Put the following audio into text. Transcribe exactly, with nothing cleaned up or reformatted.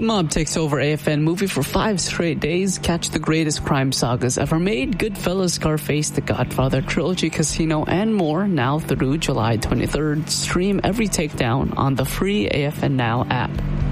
The mob takes over A F N Movie for five straight days. Catch the greatest crime sagas ever made: Goodfellas, Scarface, The Godfather, Trilogy, Casino, and more, now through July twenty-third. Stream every takedown on the free A F N Now app.